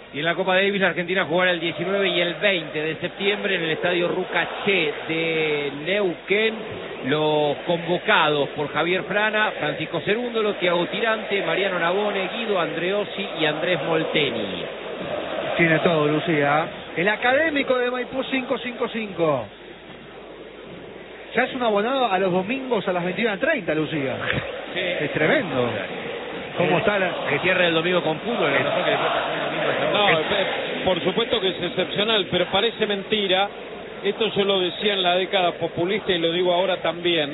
Y en la Copa Davis la Argentina jugará el 19 y el 20 de septiembre en el estadio Rucaché de Neuquén. Los convocados por Javier Frana, Francisco Cerúndolo, Thiago Tirante, Mariano Navone, Guido Andreossi y Andrés Molteni. Tiene todo, Lucía. El académico de Maipú 555. Ya es un abonado a los domingos a las 21:30, Lucía. Sí. Es tremendo. ¿Cómo está la... Que cierre el domingo con fútbol, que después el domingo es No, por supuesto que es excepcional, pero parece mentira. Esto yo lo decía en la década populista y lo digo ahora también.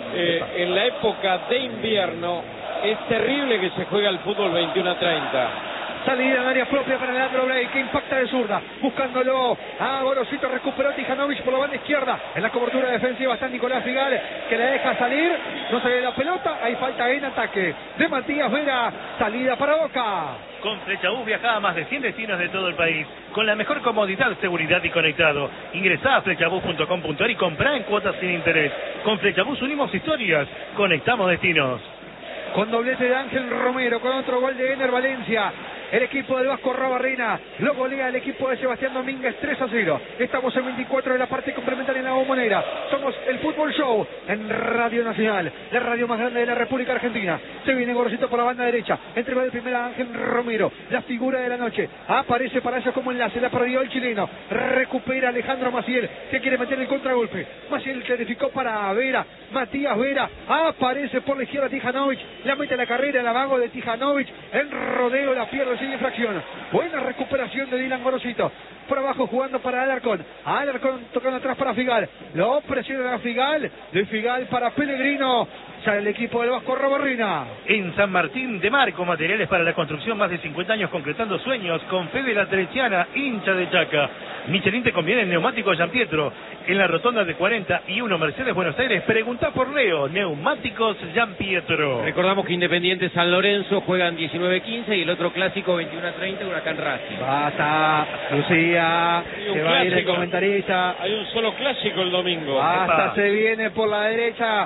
En la época de invierno es terrible que se juega el fútbol 21:30. Salida en área propia para Leandro Bley, que impacta de zurda, buscándolo. Gorosito recuperó Tijanovic por la banda izquierda. En la cobertura defensiva está Nicolás Figal, que le deja salir. No sale la pelota, hay falta en ataque de Matías Vera. Salida para Boca. Con Flechabús viaja a más de 100 destinos de todo el país, con la mejor comodidad, seguridad y conectado. Ingresá a flechabús.com.ar y comprá en cuotas sin interés. Con Flechabús unimos historias, conectamos destinos. Con doblete de Ángel Romero, con otro gol de Ener Valencia. El equipo del Vasco Rabarrena lo golea el equipo de Sebastián Domínguez 3-0. Estamos en 24 de la parte complementaria en la Bombonera. Somos el Fútbol Show en Radio Nacional, la radio más grande de la República Argentina. Se viene Gorosito por la banda derecha. Entrega de primera Ángel Romero, la figura de la noche. Aparece para eso como enlace, la perdió el chileno. Recupera Alejandro Maciel, que quiere meter el contragolpe. Maciel clarificó para Vera. Matías Vera aparece por la izquierda Tijanovic. La mete a la carrera, el amago de Tijanovic. En rodeo la pierde sin infracción. Buena recuperación de Dylan Gorosito. Por abajo jugando para Alarcón. Alarcón tocando atrás para Figal. Lo presiona a Figal. De Figal para Pellegrino. Sale el equipo del Vasco Rabarrena. En San Martín de Marco, materiales para la construcción, más de 50 años concretando sueños. Con Fede La Teresiana, hincha de Chaca. Michelin te conviene en neumáticos Gian Pietro. En la rotonda de 41 Mercedes Buenos Aires, preguntá por Leo. Neumáticos Gian Pietro. Recordamos que Independiente San Lorenzo juegan 19-15 y el otro clásico 21-30, Huracán Racing. Basta, Lucía. Se va a ir el comentarista. Hay un solo clásico el domingo. Basta, se viene por la derecha.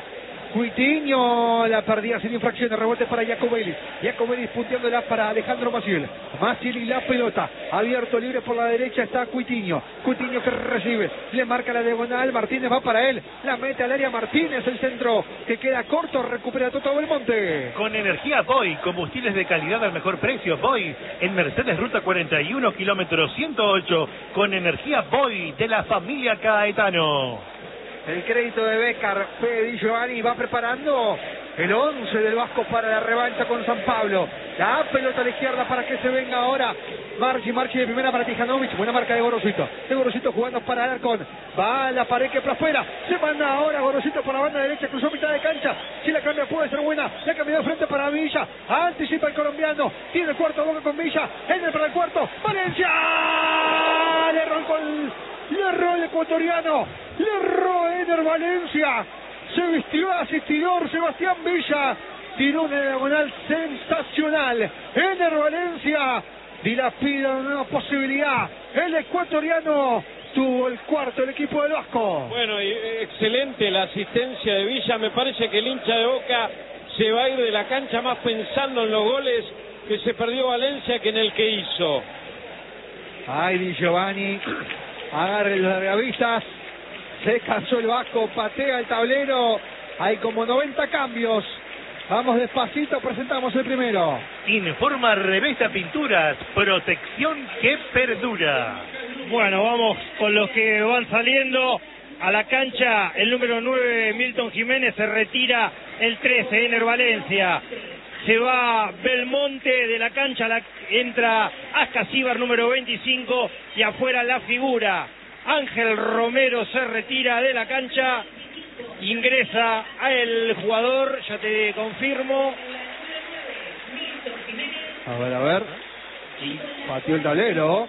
Cuitiño, la perdida sin infracciones, rebote para Jacobelis. Jacobelis punteándola para Alejandro Maciel. Maciel y la pelota. Abierto libre por la derecha está Cuitiño. Cuitiño que recibe, le marca la diagonal. Martínez va para él. La mete al área Martínez, el centro que queda corto. Recupera Toto Belmonte. Con energía Boy, combustibles de calidad al mejor precio. Boy, en Mercedes Ruta 41, kilómetro 108. Con energía Boy de la familia Caetano. El crédito de Bécar, Fede Di Giovanni va preparando el 11 del Vasco para la revancha con San Pablo. La pelota a la izquierda para que se venga ahora. Marchi de primera para Tijanovic. Buena marca de Gorosito. De Gorosito jugando para Alarcón. Va a la pared que prospera. Se manda ahora Gorosito por la banda derecha. Cruzó mitad de cancha. Si la cambia puede ser buena. La cambió de frente para Villa. Anticipa el colombiano. Tiene el cuarto, Boca con Villa. Entra para el cuarto. Valencia. Le erró el ecuatoriano. Le erró Ener Valencia. Se vistió de asistidor Sebastián Villa. Tiró una diagonal sensacional. Ener Valencia dilapida una nueva posibilidad. El ecuatoriano tuvo el cuarto el equipo del Vasco. Bueno, y excelente la asistencia de Villa. Me parece que el hincha de Boca se va a ir de la cancha más pensando en los goles que se perdió Valencia que en el que hizo. Ay, Di Giovanni. Agarre los largavistas. Se cansó el Vasco, patea el tablero. Hay como 90 cambios. Vamos despacito, presentamos el primero. Informa Revesta Pinturas, protección que perdura. Bueno, vamos con los que van saliendo a la cancha. El número 9, Milton Jiménez, se retira. El 13, Ener Valencia. Se va Belmonte de la cancha, entra Ascasíbar, número 25, y afuera la figura. Ángel Romero se retira de la cancha, ingresa a el jugador, ya te confirmo. A ver. Pateó el tablero.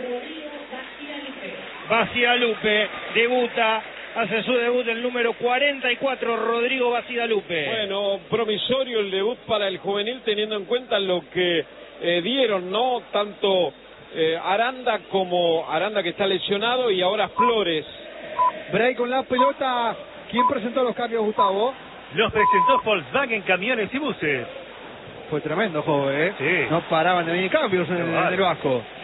Bacidalupe debuta, hace su debut el número 44, Rodrigo Bacidalupe. Bueno, promisorio el debut para el juvenil, teniendo en cuenta lo que dieron, ¿no? Tanto Aranda como Aranda, que está lesionado, y ahora Flores. Bray con la pelota. ¿Quién presentó los cambios, Gustavo? Los presentó Volkswagen Camiones y Buses. Fue tremendo, joven, ¿eh? Sí. No paraban de venir cambios en el Vasco.